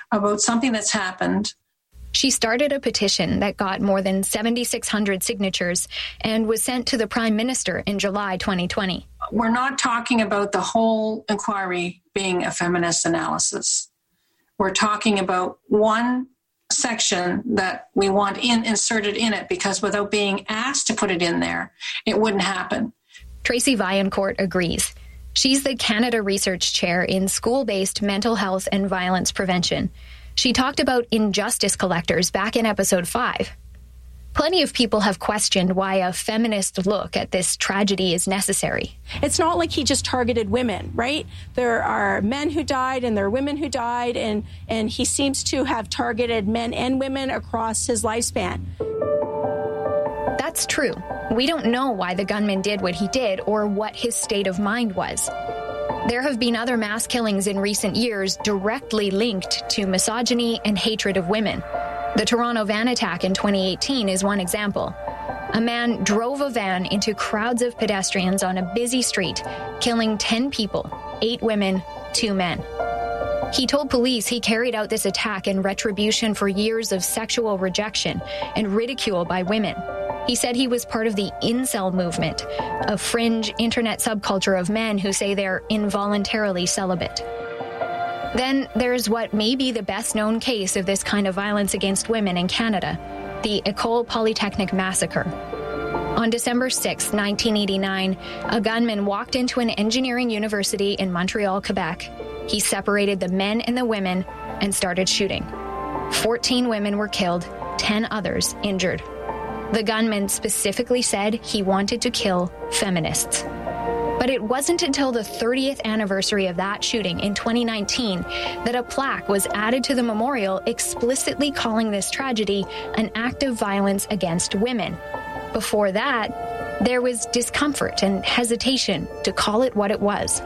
about something that's happened. She started a petition that got more than 7,600 signatures and was sent to the Prime Minister in July 2020. We're not talking about the whole inquiry being a feminist analysis. We're talking about one section that we want inserted in it, because without being asked to put it in there, it wouldn't happen. Tracy Vaillancourt agrees. She's the Canada Research Chair in School-Based Mental Health and Violence Prevention. She talked about injustice collectors back in episode 5. Plenty of people have questioned why a feminist look at this tragedy is necessary. It's not like he just targeted women, right? There are men who died and there are women who died, and he seems to have targeted men and women across his lifespan. That's true. We don't know why the gunman did what he did or what his state of mind was. There have been other mass killings in recent years directly linked to misogyny and hatred of women. The Toronto van attack in 2018 is one example. A man drove a van into crowds of pedestrians on a busy street, killing 10 people, 8 women, 2 men. He told police he carried out this attack in retribution for years of sexual rejection and ridicule by women. He said he was part of the incel movement, a fringe internet subculture of men who say they're involuntarily celibate. Then there's what may be the best-known case of this kind of violence against women in Canada, the École Polytechnique massacre. On December 6, 1989, a gunman walked into an engineering university in Montreal, Quebec. He separated the men and the women and started shooting. 14 women were killed, 10 others injured. The gunman specifically said he wanted to kill feminists. But it wasn't until the 30th anniversary of that shooting in 2019 that a plaque was added to the memorial explicitly calling this tragedy an act of violence against women. Before that, there was discomfort and hesitation to call it what it was.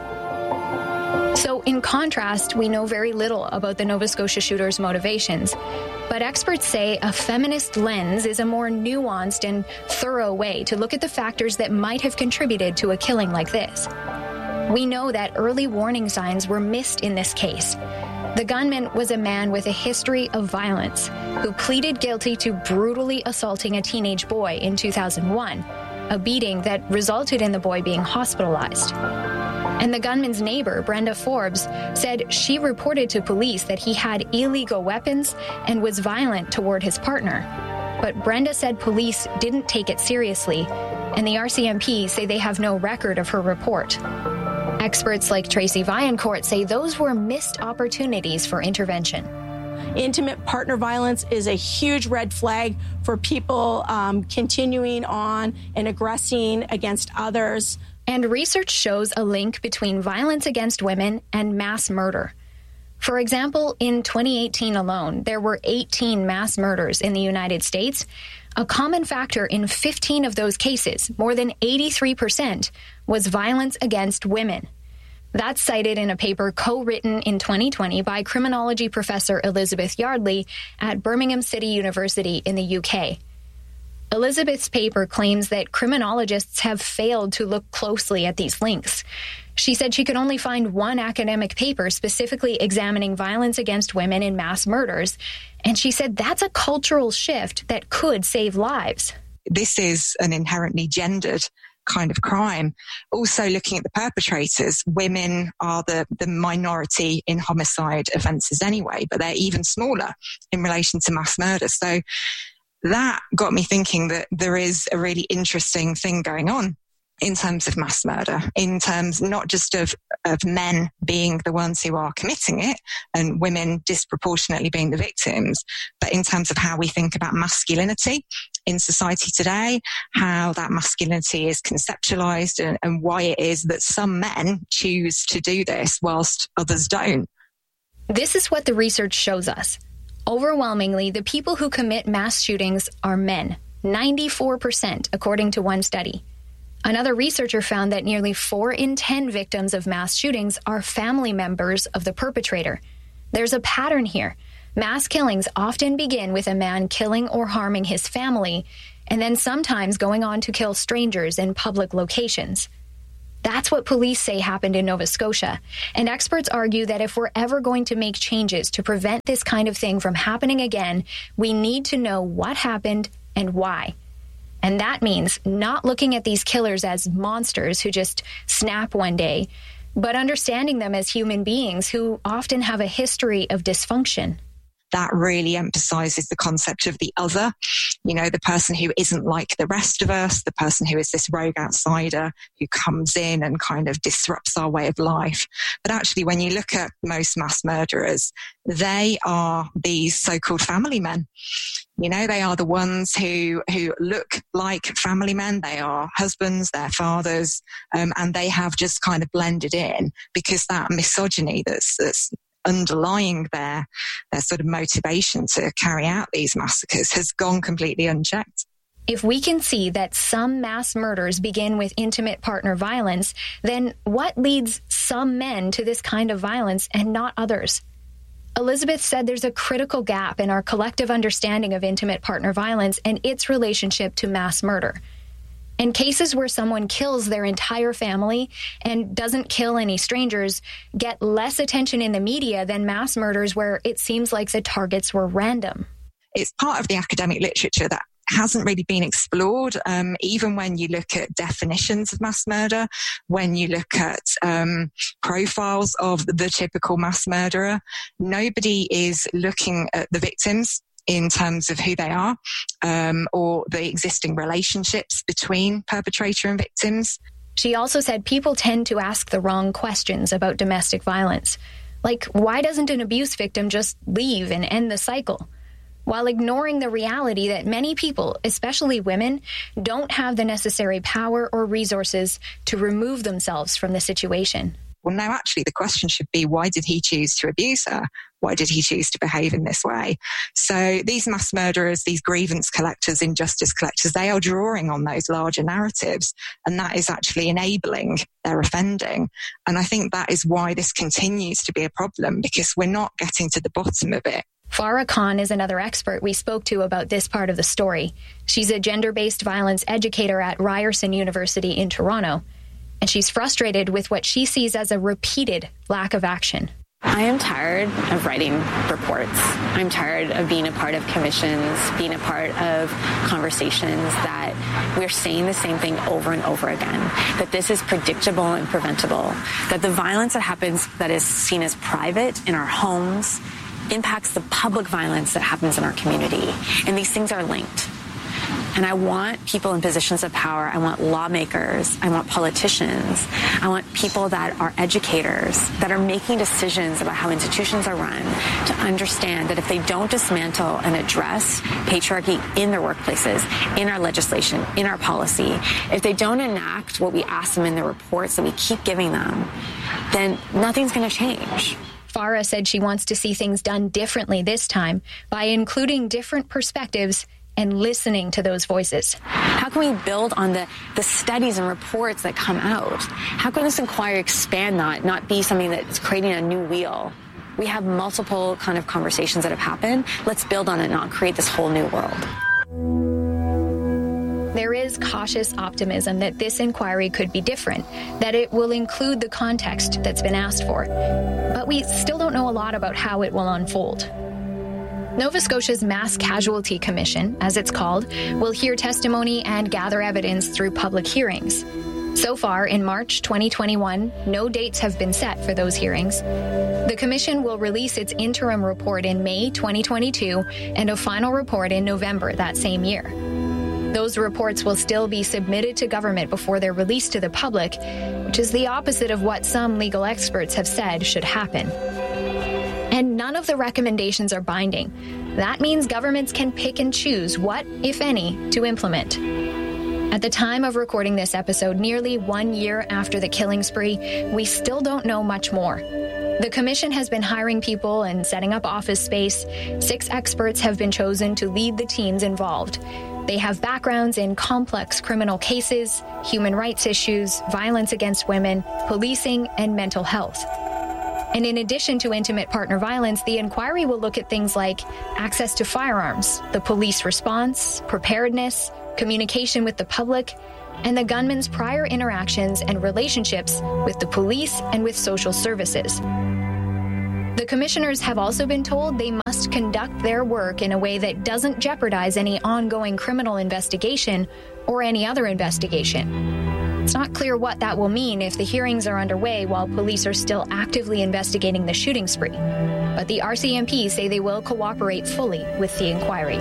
So, in contrast, we know very little about the Nova Scotia shooter's motivations. But experts say a feminist lens is a more nuanced and thorough way to look at the factors that might have contributed to a killing like this. We know that early warning signs were missed in this case. The gunman was a man with a history of violence who pleaded guilty to brutally assaulting a teenage boy in 2001, a beating that resulted in the boy being hospitalized. And the gunman's neighbor, Brenda Forbes, said she reported to police that he had illegal weapons and was violent toward his partner. But Brenda said police didn't take it seriously, and the RCMP say they have no record of her report. Experts like Tracy Vaillancourt say those were missed opportunities for intervention. Intimate partner violence is a huge red flag for people continuing on and aggressing against others. And research shows a link between violence against women and mass murder. For example, in 2018 alone, there were 18 mass murders in the United States. A common factor in 15 of those cases, more than 83%, was violence against women. That's cited in a paper co-written in 2020 by criminology professor Elizabeth Yardley at Birmingham City University in the UK. Elizabeth's paper claims that criminologists have failed to look closely at these links. She said she could only find one academic paper specifically examining violence against women in mass murders, and she said that's a cultural shift that could save lives. This is an inherently gendered kind of crime. Also looking at the perpetrators, women are the minority in homicide offences anyway, but they're even smaller in relation to mass murder. So that got me thinking that there is a really interesting thing going on in terms of mass murder, in terms not just of men being the ones who are committing it and women disproportionately being the victims, but in terms of how we think about masculinity in society today, how that masculinity is conceptualized and why it is that some men choose to do this whilst others don't. This is what the research shows us. Overwhelmingly, the people who commit mass shootings are men, 94%, according to one study. Another researcher found that nearly 4 in 10 victims of mass shootings are family members of the perpetrator. There's a pattern here. Mass killings often begin with a man killing or harming his family, and then sometimes going on to kill strangers in public locations. That's what police say happened in Nova Scotia. And experts argue that if we're ever going to make changes to prevent this kind of thing from happening again, we need to know what happened and why. And that means not looking at these killers as monsters who just snap one day, but understanding them as human beings who often have a history of dysfunction. That really emphasizes the concept of the other, the person who isn't like the rest of us, the person who is this rogue outsider who comes in and kind of disrupts our way of life. But actually, when you look at most mass murderers, they are these so-called family men. They are the ones who look like family men. They are husbands, they're fathers, and they have just kind of blended in because that misogyny that's underlying their sort of motivation to carry out these massacres has gone completely unchecked. If we can see that some mass murders begin with intimate partner violence, then what leads some men to this kind of violence and not others? Elizabeth said there's a critical gap in our collective understanding of intimate partner violence and its relationship to mass murder. In cases where someone kills their entire family and doesn't kill any strangers get less attention in the media than mass murders where it seems like the targets were random. It's part of the academic literature that hasn't really been explored, even when you look at definitions of mass murder, when you look at profiles of the typical mass murderer, nobody is looking at the victims in terms of who they are, or the existing relationships between perpetrator and victims. She also said people tend to ask the wrong questions about domestic violence. Like, why doesn't an abuse victim just leave and end the cycle? While ignoring the reality that many people, especially women, don't have the necessary power or resources to remove themselves from the situation. Well, no, actually, the question should be, why did he choose to abuse her? Why did he choose to behave in this way? So these mass murderers, these grievance collectors, injustice collectors, they are drawing on those larger narratives, and that is actually enabling their offending. And I think that is why this continues to be a problem, because we're not getting to the bottom of it. Farah Khan is another expert we spoke to about this part of the story. She's a gender-based violence educator at Ryerson University in Toronto, and she's frustrated with what she sees as a repeated lack of action. I am tired of writing reports. I'm tired of being a part of commissions, being a part of conversations that we're saying the same thing over and over again, that this is predictable and preventable, that the violence that happens that is seen as private in our homes impacts the public violence that happens in our community. And these things are linked. And I want people in positions of power. I want lawmakers. I want politicians. I want people that are educators, that are making decisions about how institutions are run, to understand that if they don't dismantle and address patriarchy in their workplaces, in our legislation, in our policy, if they don't enact what we ask them in the reports that we keep giving them, then nothing's going to change. Farah said she wants to see things done differently this time by including different perspectives and listening to those voices. How can we build on the studies and reports that come out? How can this inquiry expand that, not be something that's creating a new wheel? We have multiple kind of conversations that have happened. Let's build on it, not create this whole new world. There is cautious optimism that this inquiry could be different, that it will include the context that's been asked for. But we still don't know a lot about how it will unfold. Nova Scotia's Mass Casualty Commission, as it's called, will hear testimony and gather evidence through public hearings. So far, in March 2021, no dates have been set for those hearings. The commission will release its interim report in May 2022 and a final report in November that same year. Those reports will still be submitted to government before they're released to the public, which is the opposite of what some legal experts have said should happen. And none of the recommendations are binding. That means governments can pick and choose what, if any, to implement. At the time of recording this episode, nearly 1 year after the killing spree, we still don't know much more. The commission has been hiring people and setting up office space. 6 experts have been chosen to lead the teams involved. They have backgrounds in complex criminal cases, human rights issues, violence against women, policing, and mental health. And in addition to intimate partner violence, the inquiry will look at things like access to firearms, the police response, preparedness, communication with the public, and the gunman's prior interactions and relationships with the police and with social services. The commissioners have also been told they must conduct their work in a way that doesn't jeopardize any ongoing criminal investigation or any other investigation. It's not clear what that will mean if the hearings are underway while police are still actively investigating the shooting spree. But the RCMP say they will cooperate fully with the inquiry.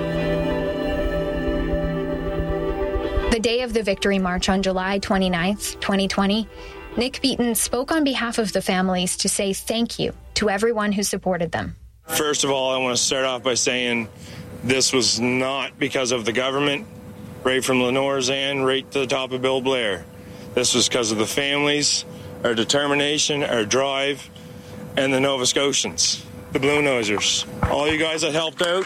The day of the Victory March on July 29th, 2020, Nick Beaton spoke on behalf of the families to say thank you to everyone who supported them. First of all, I want to start off by saying this was not because of the government, right from Lenore's end, right to the top of Bill Blair. This was because of the families, our determination, our drive, and the Nova Scotians, the Blue Nosers. All you guys that helped out.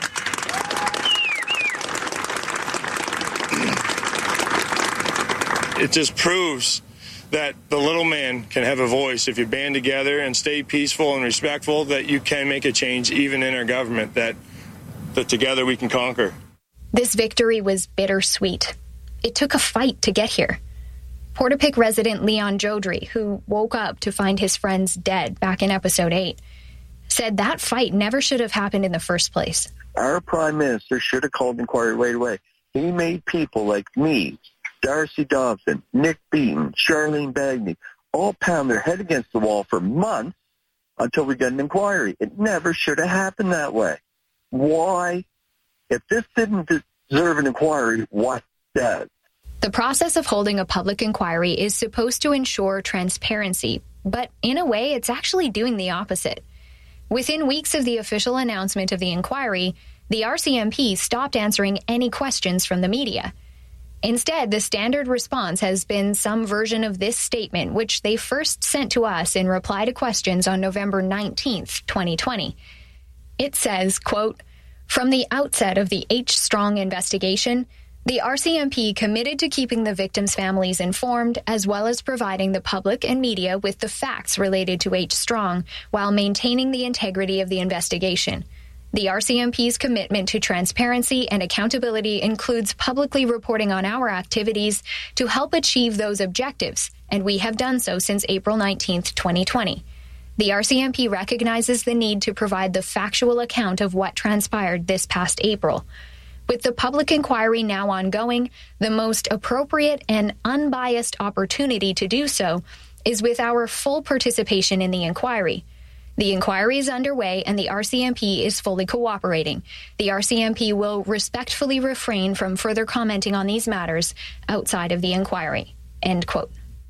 It just proves that the little man can have a voice if you band together and stay peaceful and respectful, that you can make a change even in our government, that together we can conquer. This victory was bittersweet. It took a fight to get here. Portapique resident Leon Jodry, who woke up to find his friends dead back in episode 8, said that fight never should have happened in the first place. Our prime minister should have called an inquiry right away. He made people like me, Darcy Dobson, Nick Beaton, Charlene Bagney, all pound their head against the wall for months until we got an inquiry. It never should have happened that way. Why? If this didn't deserve an inquiry, what does? The process of holding a public inquiry is supposed to ensure transparency, but in a way, it's actually doing the opposite. Within weeks of the official announcement of the inquiry, the RCMP stopped answering any questions from the media. Instead, the standard response has been some version of this statement, which they first sent to us in reply to questions on November 19th, 2020. It says, quote, "From the outset of the H. Strong investigation, the RCMP committed to keeping the victims' families informed, as well as providing the public and media with the facts related to H. Strong, while maintaining the integrity of the investigation. The RCMP's commitment to transparency and accountability includes publicly reporting on our activities to help achieve those objectives, and we have done so since April 19th, 2020. The RCMP recognizes the need to provide the factual account of what transpired this past April. With the public inquiry now ongoing, the most appropriate and unbiased opportunity to do so is with our full participation in the inquiry. The inquiry is underway and the RCMP is fully cooperating. The RCMP will respectfully refrain from further commenting on these matters outside of the inquiry." End quote.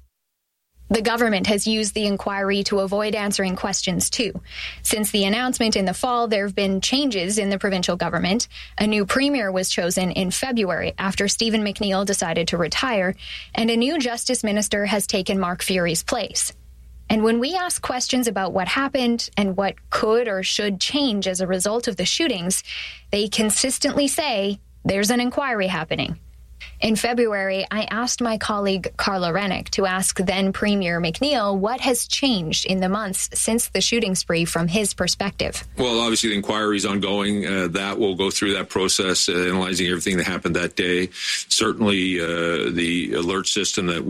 The government has used the inquiry to avoid answering questions, too. Since the announcement in the fall, there have been changes in the provincial government. A new premier was chosen in February after Stephen McNeil decided to retire, and a new justice minister has taken Mark Fury's place. And when we ask questions about what happened and what could or should change as a result of the shootings, they consistently say, there's an inquiry happening. In February, I asked my colleague Carla Rennick to ask then Premier McNeil what has changed in the months since the shooting spree from his perspective. Well, obviously the inquiry is ongoing. That will go through that process, analyzing everything that happened that day. Certainly, the alert system that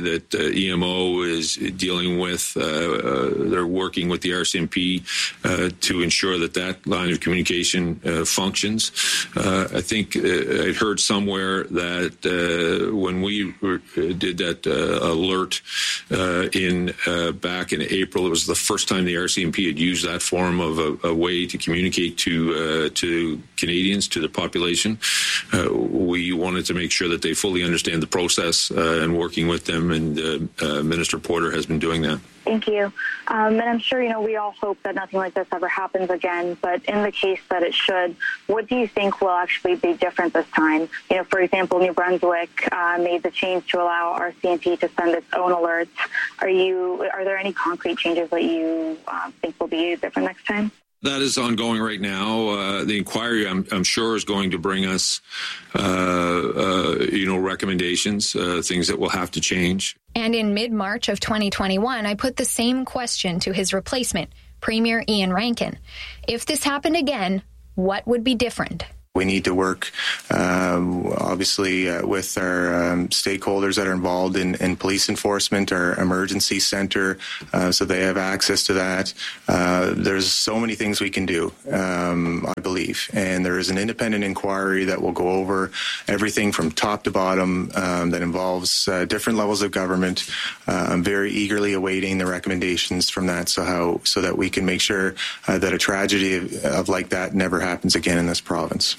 EMO is dealing with, they're working with the RCMP to ensure that line of communication functions. I think I'd heard somewhere that when we did that alert back in April, it was the first time the RCMP had used that form of a way to communicate to Canadians, to the population. We wanted to make sure that they fully understand the process and working with them, and Minister Porter has been doing that. Thank you. And I'm sure, we all hope that nothing like this ever happens again, but in the case that it should, what do you think will actually be different this time? For example, New Brunswick made the change to allow RCMP to send its own alerts. Are there any concrete changes that you think will be different next time? That is ongoing right now. The inquiry, I'm sure, is going to bring us, recommendations, things that will have to change. And in mid-March of 2021, I put the same question to his replacement, Premier Ian Rankin. If this happened again, what would be different? We need to work, obviously, with our stakeholders that are involved in police enforcement, our emergency center, so they have access to that. There's so many things we can do, I believe. And there is an independent inquiry that will go over everything from top to bottom that involves different levels of government. I'm very eagerly awaiting the recommendations from that so that we can make sure that a tragedy of like that never happens again in this province.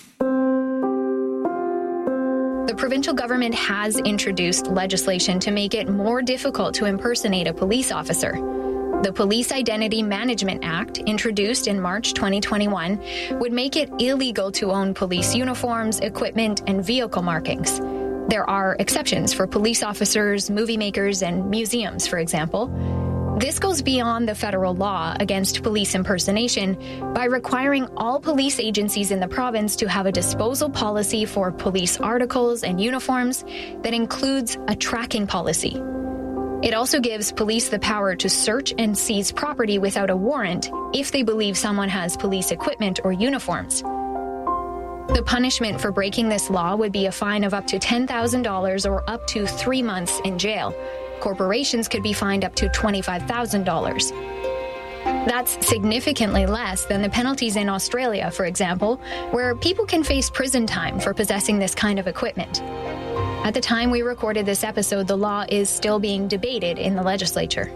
The provincial government has introduced legislation to make it more difficult to impersonate a police officer. The Police Identity Management Act, introduced in March 2021, would make it illegal to own police uniforms, equipment, and vehicle markings. There are exceptions for police officers, movie makers, and museums, for example. This goes beyond the federal law against police impersonation by requiring all police agencies in the province to have a disposal policy for police articles and uniforms that includes a tracking policy. It also gives police the power to search and seize property without a warrant if they believe someone has police equipment or uniforms. The punishment for breaking this law would be a fine of up to $10,000 or up to 3 months in jail. Corporations could be fined up to $25,000. That's significantly less than the penalties in Australia, for example, where people can face prison time for possessing this kind of equipment. At the time we recorded this episode, the law is still being debated in the legislature.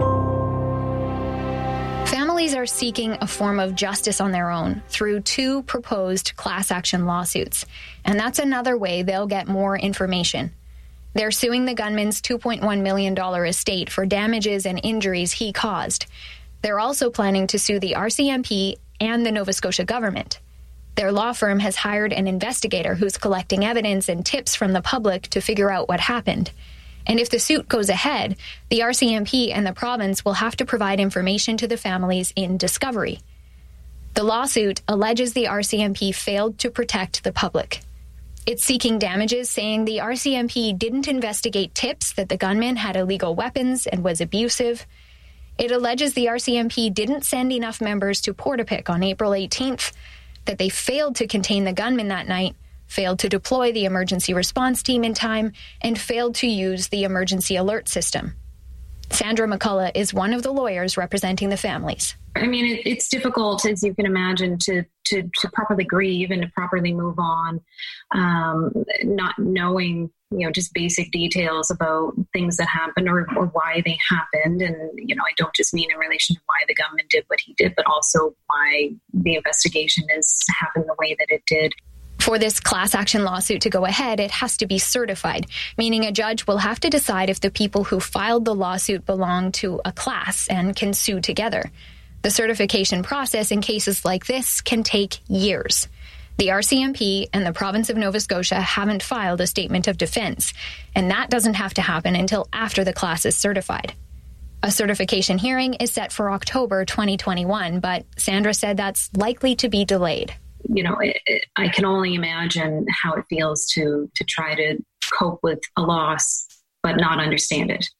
Families are seeking a form of justice on their own through 2 proposed class action lawsuits, and that's another way they'll get more information. They're suing the gunman's $2.1 million estate for damages and injuries he caused. They're also planning to sue the RCMP and the Nova Scotia government. Their law firm has hired an investigator who's collecting evidence and tips from the public to figure out what happened. And if the suit goes ahead, the RCMP and the province will have to provide information to the families in discovery. The lawsuit alleges the RCMP failed to protect the public. It's seeking damages, saying the RCMP didn't investigate tips that the gunman had illegal weapons and was abusive. It alleges the RCMP didn't send enough members to Portapique on April 18th, that they failed to contain the gunman that night, failed to deploy the emergency response team in time, and failed to use the emergency alert system. Sandra McCullough is one of the lawyers representing the families. I mean, it's difficult, as you can imagine, to properly grieve and to properly move on, not knowing, just basic details about things that happened or why they happened. And, I don't just mean in relation to why the gunman did what he did, but also why the investigation has happened the way that it did. For this class action lawsuit to go ahead, it has to be certified, meaning a judge will have to decide if the people who filed the lawsuit belong to a class and can sue together. The certification process in cases like this can take years. The RCMP and the province of Nova Scotia haven't filed a statement of defense, and that doesn't have to happen until after the class is certified. A certification hearing is set for October 2021, but Sandra said that's likely to be delayed. I can only imagine how it feels to try to cope with a loss, but not understand it.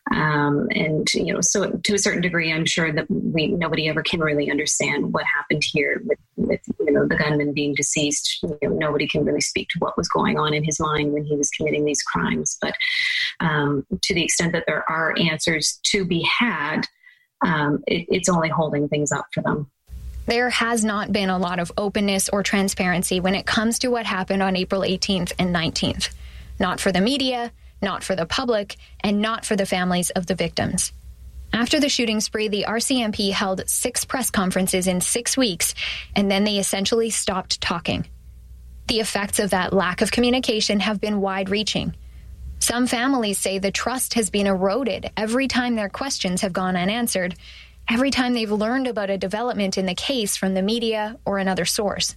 So to a certain degree, I'm sure that nobody ever can really understand what happened here with the gunman being deceased. Nobody can really speak to what was going on in his mind when he was committing these crimes. But to the extent that there are answers to be had, it's only holding things up for them. There has not been a lot of openness or transparency when it comes to what happened on April 18th and 19th. Not for the media, not for the public, and not for the families of the victims. After the shooting spree, the RCMP held 6 press conferences in 6 weeks, and then they essentially stopped talking. The effects of that lack of communication have been wide-reaching. Some families say the trust has been eroded every time their questions have gone unanswered, every time they've learned about a development in the case from the media or another source.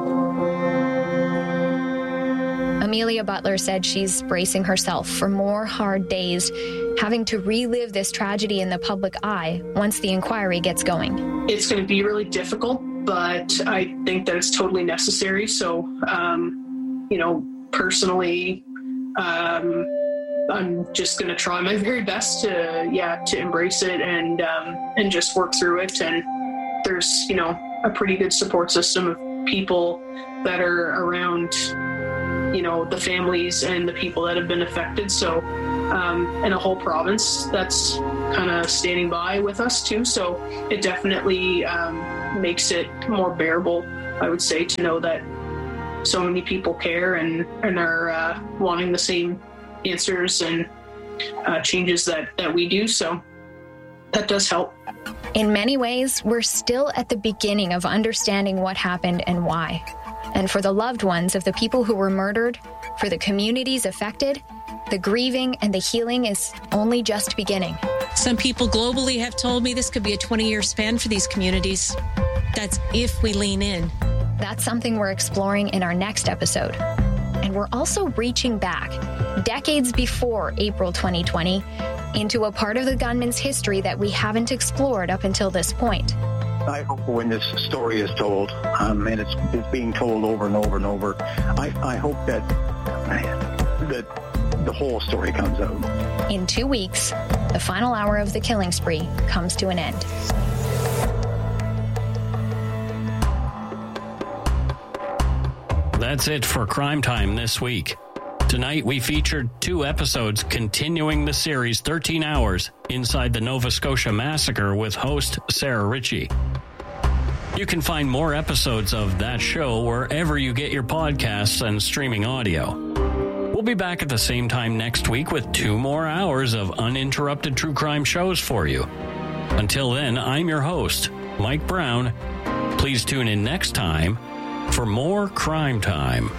Amelia Butler said she's bracing herself for more hard days, having to relive this tragedy in the public eye once the inquiry gets going. It's going to be really difficult, but I think that it's totally necessary. So, personally, I'm just going to try my very best to embrace it and just work through it. And there's, a pretty good support system of people that are around, the families and the people that have been affected. So, and a whole province that's kind of standing by with us too. So it definitely makes it more bearable, I would say, to know that so many people care and are wanting the same answers and changes that we do. So that does help. In many ways, we're still at the beginning of understanding what happened and why. And for the loved ones of the people who were murdered, for the communities affected, the grieving and the healing is only just beginning. Some people globally have told me this could be a 20-year span for these communities. That's if we lean in. That's something we're exploring in our next episode. And we're also reaching back, decades before April 2020, into a part of the gunman's history that we haven't explored up until this point. I hope when this story is told, and it's being told over and over and over, I hope that the whole story comes out. In 2 weeks, the final hour of the killing spree comes to an end. That's it for Crime Time this week. Tonight, we featured 2 episodes continuing the series 13 Hours Inside the Nova Scotia Massacre with host Sarah Ritchie. You can find more episodes of that show wherever you get your podcasts and streaming audio. We'll be back at the same time next week with 2 more hours of uninterrupted true crime shows for you. Until then, I'm your host, Mike Brown. Please tune in next time for more Crime Time.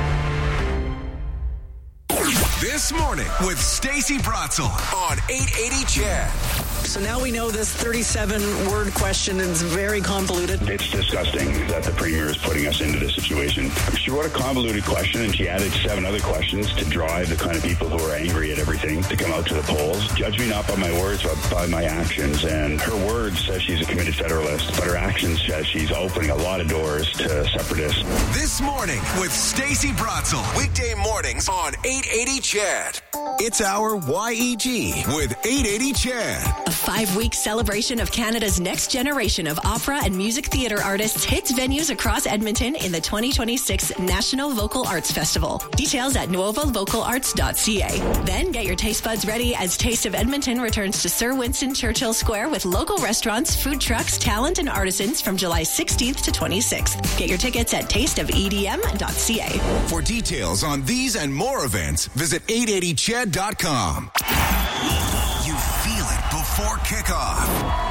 This Morning with Stacey Bratzel on 880 CHED. So now we know this 37-word question is very convoluted. It's disgusting that the Premier is putting us into this situation. She wrote a convoluted question and she added 7 other questions to drive the kind of people who are angry at everything to come out to the polls. Judge me not by my words, but by my actions. And her words says she's a committed Federalist, but her actions says she's opening a lot of doors to separatists. This Morning with Stacey Bratzel. Weekday mornings on 880 CHED. It's our YEG with 880 CHED. A 5-week celebration of Canada's next generation of opera and music theatre artists hits venues across Edmonton in the 2026 National Vocal Arts Festival. Details at novavocalarts.ca. Then get your taste buds ready as Taste of Edmonton returns to Sir Winston Churchill Square with local restaurants, food trucks, talent, and artisans from July 16th to 26th. Get your tickets at tasteofedm.ca. For details on these and more events, visit 880ched.com. You feel it before kickoff.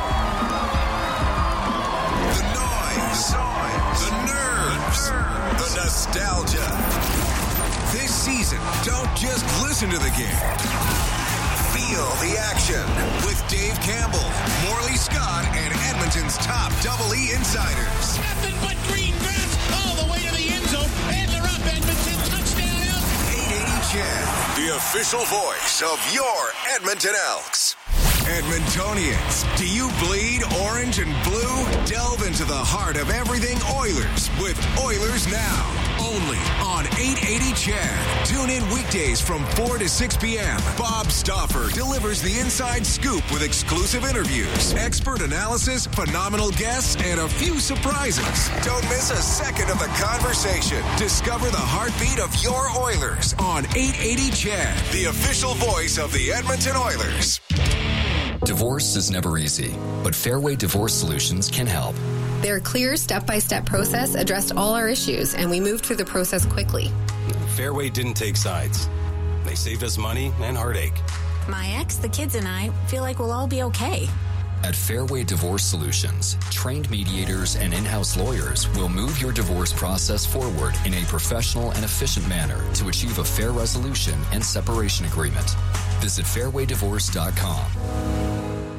The noise, the nerves, the nostalgia. This season, don't just listen to the game. Feel the action with Dave Campbell, Morley Scott, and Edmonton's top Double E insiders. Nothing but green grass all the way to the end zone, and they're up. Edmonton touchdown. 880 CHED, the official voice of your Edmonton Elks. Edmontonians, do you bleed orange and blue? Delve into the heart of everything Oilers with Oilers Now. Only on 880 CHED. Tune in weekdays from 4 to 6 p.m. Bob Stauffer delivers the inside scoop with exclusive interviews, expert analysis, phenomenal guests, and a few surprises. Don't miss a second of the conversation. Discover the heartbeat of your Oilers on 880 CHED, the official voice of the Edmonton Oilers. Divorce is never easy, but Fairway Divorce Solutions can help. Their clear step-by-step process addressed all our issues, and we moved through the process quickly. Fairway didn't take sides. They saved us money and heartache. My ex, the kids, and I feel like we'll all be okay. At Fairway Divorce Solutions, trained mediators and in-house lawyers will move your divorce process forward in a professional and efficient manner to achieve a fair resolution and separation agreement. Visit fairwaydivorce.com.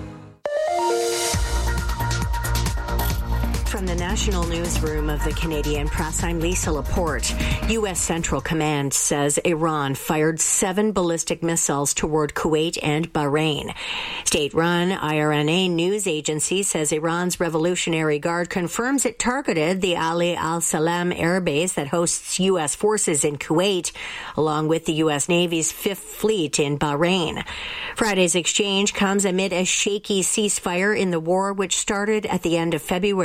From the National Newsroom of the Canadian Press, I'm Lisa Laporte. U.S. Central Command says Iran fired 7 ballistic missiles toward Kuwait and Bahrain. State-run IRNA news agency says Iran's Revolutionary Guard confirms it targeted the Ali al-Salam air base that hosts U.S. forces in Kuwait, along with the U.S. Navy's 5th Fleet in Bahrain. Friday's exchange comes amid a shaky ceasefire in the war, which started at the end of February.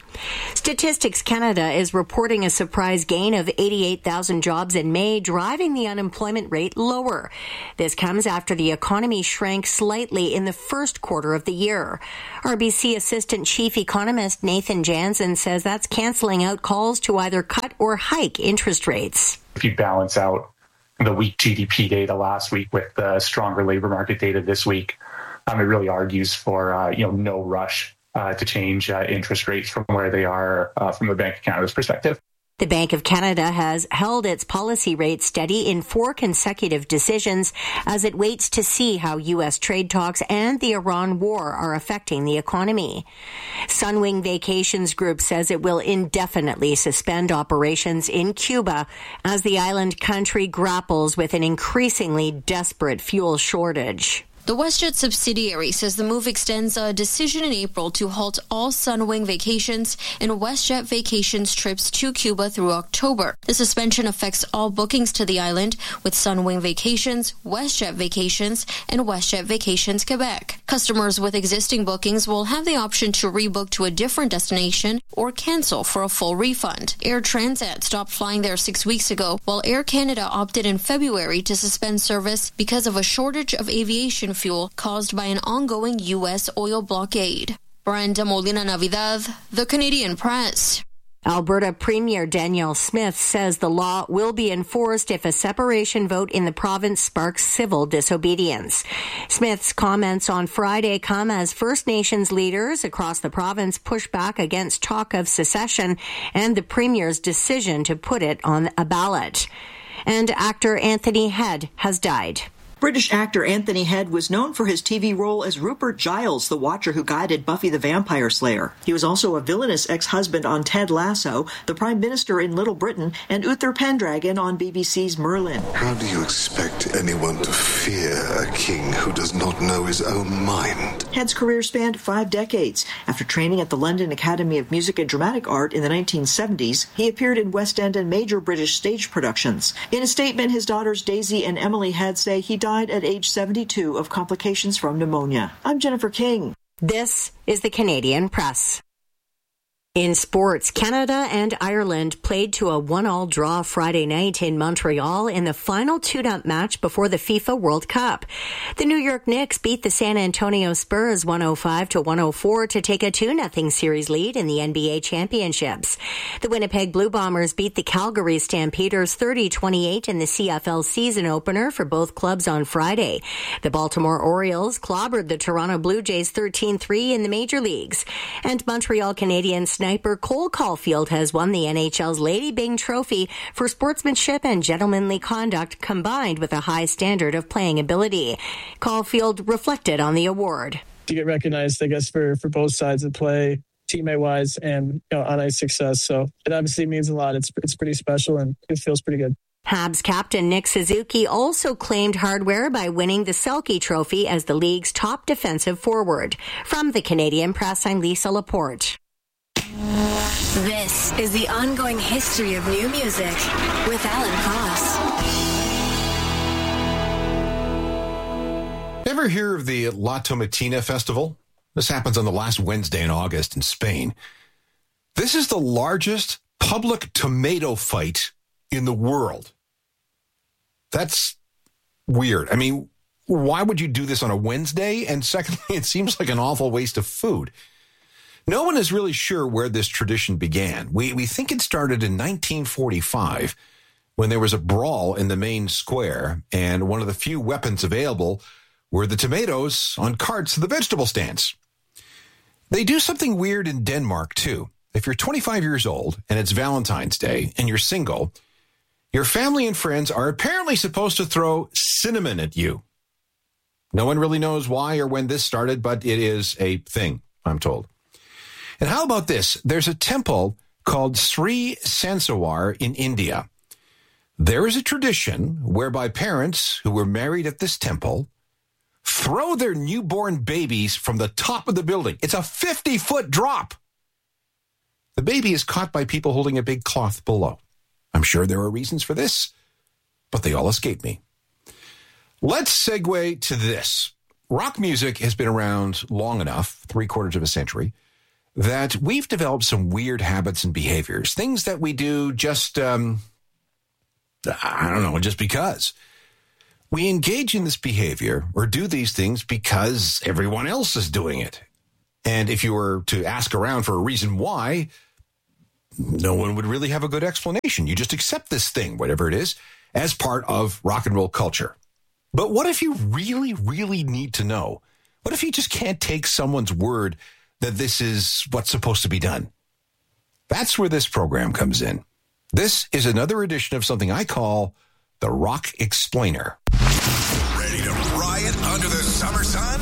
Statistics Canada is reporting a surprise gain of 88,000 jobs in May, driving the unemployment rate lower. This comes after the economy shrank slightly in the first quarter of the year. RBC Assistant Chief Economist Nathan Jansen says that's canceling out calls to either cut or hike interest rates. If you balance out the weak GDP data last week with the stronger labor market data this week, it really argues for no rush to change interest rates from where they are from the Bank of Canada's perspective. The Bank of Canada has held its policy rate steady in 4 consecutive decisions as it waits to see how U.S. trade talks and the Iran war are affecting the economy. Sunwing Vacations Group says it will indefinitely suspend operations in Cuba as the island country grapples with an increasingly desperate fuel shortage. The WestJet subsidiary says the move extends a decision in April to halt all Sunwing Vacations and WestJet Vacations trips to Cuba through October. The suspension affects all bookings to the island, with Sunwing Vacations, WestJet Vacations, and WestJet Vacations Quebec. Customers with existing bookings will have the option to rebook to a different destination or cancel for a full refund. Air Transat stopped flying there 6 weeks ago, while Air Canada opted in February to suspend service because of a shortage of aviation fuel caused by an ongoing U.S. oil blockade. Brenda Molina Navidad, The Canadian Press. Alberta Premier Danielle Smith says the law will be enforced if a separation vote in the province sparks civil disobedience. Smith's comments on Friday come as First Nations leaders across the province push back against talk of secession and the Premier's decision to put it on a ballot. And actor Anthony Head has died. British actor Anthony Head was known for his TV role as Rupert Giles, the Watcher who guided Buffy the Vampire Slayer. He was also a villainous ex-husband on Ted Lasso, the Prime Minister in Little Britain, and Uther Pendragon on BBC's Merlin. How do you expect anyone to fear a king who does not know his own mind? Head's career spanned 5 decades. After training at the London Academy of Music and Dramatic Art in the 1970s, he appeared in West End and major British stage productions. In a statement, his daughters Daisy and Emily Head say he died at age 72 of complications from pneumonia. I'm Jennifer King. This is the Canadian Press. In sports, Canada and Ireland played to a 1-1 draw Friday night in Montreal in the final tune-up match before the FIFA World Cup. The New York Knicks beat the San Antonio Spurs 105-104 to take a 2-0 series lead in the NBA Championships. The Winnipeg Blue Bombers beat the Calgary Stampeders 30-28 in the CFL season opener for both clubs on Friday. The Baltimore Orioles clobbered the Toronto Blue Jays 13-3 in the major leagues. And Montreal Canadiens sniper Cole Caulfield has won the NHL's Lady Byng Trophy for sportsmanship and gentlemanly conduct combined with a high standard of playing ability. Caulfield reflected on the award. To get recognized, I guess, for both sides of play, teammate-wise and on ice success. So it obviously means a lot. It's pretty special and it feels pretty good. Habs captain Nick Suzuki also claimed hardware by winning the Selke Trophy as the league's top defensive forward. From the Canadian Press, I'm Lisa Laporte. This is the ongoing history of new music with Alan Cross. Ever hear of the La Tomatina Festival? This happens on the last Wednesday in August in Spain. This is the largest public tomato fight in the world. That's weird. I mean, why would you do this on a Wednesday? And secondly, it seems like an awful waste of food. No one is really sure where this tradition began. We think it started in 1945 when there was a brawl in the main square, and one of the few weapons available were the tomatoes on carts to the vegetable stands. They do something weird in Denmark, too. If you're 25 years old and it's Valentine's Day and you're single, your family and friends are apparently supposed to throw cinnamon at you. No one really knows why or when this started, but it is a thing, I'm told. And how about this? There's a temple called Sri Sansawar in India. There is a tradition whereby parents who were married at this temple throw their newborn babies from the top of the building. It's a 50-foot drop. The baby is caught by people holding a big cloth below. I'm sure there are reasons for this, but they all escape me. Let's segue to this. Rock music has been around long enough, 3/4 of a century, that we've developed some weird habits and behaviors, things that we do just, just because. We engage in this behavior or do these things because everyone else is doing it. And if you were to ask around for a reason why, no one would really have a good explanation. You just accept this thing, whatever it is, as part of rock and roll culture. But what if you really, really need to know? What if you just can't take someone's word that this is what's supposed to be done? That's where this program comes in. This is another edition of something I call the Rock Explainer. Ready to riot under the summer sun?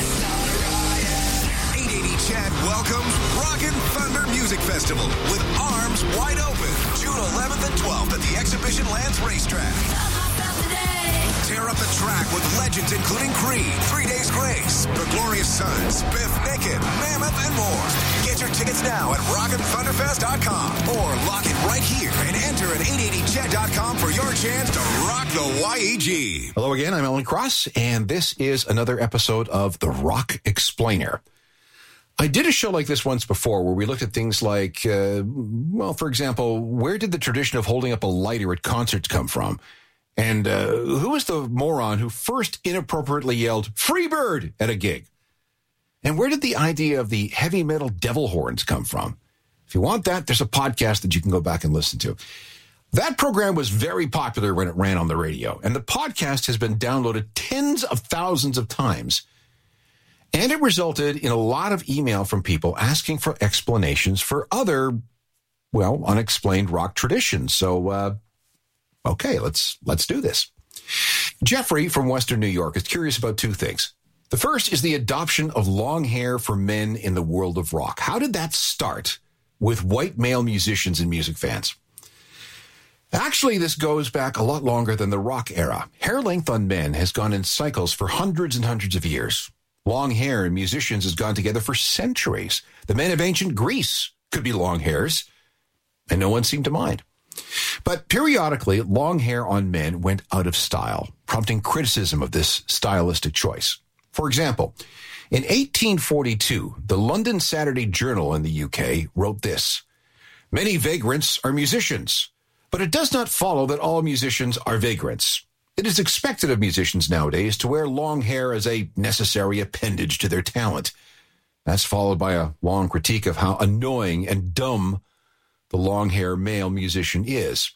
880 Chad welcomes Rockin' Thunder Music Festival with arms wide open. June 11th and 12th at the Exhibition Lands Racetrack. Tear up the track with legends including Creed, 3 Days Grace, The Glorious Sons, Biff Nicket, Mammoth, and more. Get your tickets now at rockinthunderfest.com or lock it right here and enter at 880chat.com for your chance to rock the YEG. Hello again, I'm Alan Cross, and this is another episode of The Rock Explainer. I did a show like this once before where we looked at things like, for example, where did the tradition of holding up a lighter at concerts come from? And who was the moron who first inappropriately yelled, "Freebird" at a gig? And where did the idea of the heavy metal devil horns come from? If you want that, there's a podcast that you can go back and listen to. That program was very popular when it ran on the radio, and the podcast has been downloaded tens of thousands of times. And it resulted in a lot of email from people asking for explanations for other, unexplained rock traditions. So, okay, let's do this. Jeffrey from Western New York is curious about two things. The first is the adoption of long hair for men in the world of rock. How did that start with white male musicians and music fans? Actually, this goes back a lot longer than the rock era. Hair length on men has gone in cycles for hundreds and hundreds of years. Long hair in musicians has gone together for centuries. The men of ancient Greece could be long hairs, and no one seemed to mind. But periodically, long hair on men went out of style, prompting criticism of this stylistic choice. For example, in 1842, the London Saturday Journal in the UK wrote this: "Many vagrants are musicians, but it does not follow that all musicians are vagrants. It is expected of musicians nowadays to wear long hair as a necessary appendage to their talent." That's followed by a long critique of how annoying and dumb the long hair male musician is.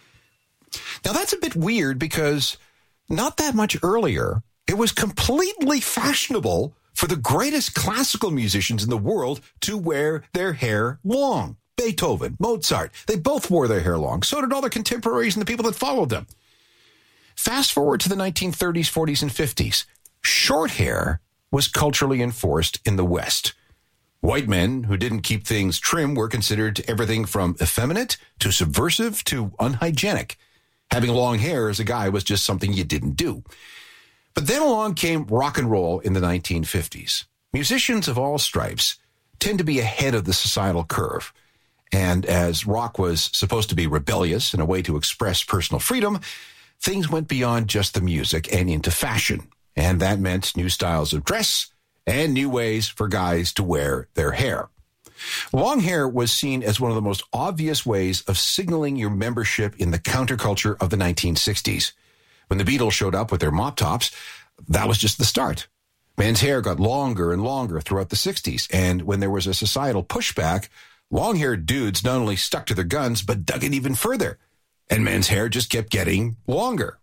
Now that's a bit weird because not that much earlier, it was completely fashionable for the greatest classical musicians in the world to wear their hair long. Beethoven, Mozart, they both wore their hair long. So did all their contemporaries and the people that followed them. Fast forward to the 1930s, 40s, and 50s. Short hair was culturally enforced in the West. White men who didn't keep things trim were considered everything from effeminate to subversive to unhygienic. Having long hair as a guy was just something you didn't do. But then along came rock and roll in the 1950s. Musicians of all stripes tend to be ahead of the societal curve. And as rock was supposed to be rebellious and a way to express personal freedom, things went beyond just the music and into fashion. And that meant new styles of dress and new ways for guys to wear their hair. Long hair was seen as one of the most obvious ways of signaling your membership in the counterculture of the 1960s. When the Beatles showed up with their mop tops, that was just the start. Men's hair got longer and longer throughout the 60s, and when there was a societal pushback, long-haired dudes not only stuck to their guns, but dug it even further, and men's hair just kept getting longer.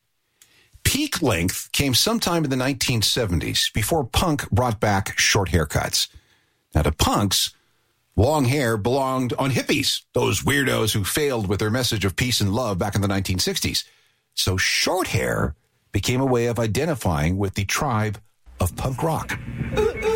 Peak length came sometime in the 1970s before punk brought back short haircuts. Now, to punks, long hair belonged on hippies, those weirdos who failed with their message of peace and love back in the 1960s. So short hair became a way of identifying with the tribe of punk rock.